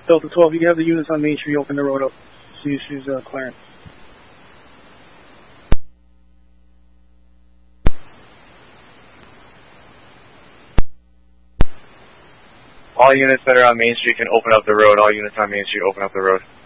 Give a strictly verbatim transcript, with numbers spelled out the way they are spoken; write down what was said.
Delta twelve, you have the units on Main Street, open the road up. See if she's uh, clearance. All units that are on Main Street can open up the road. All units on Main Street open up the road.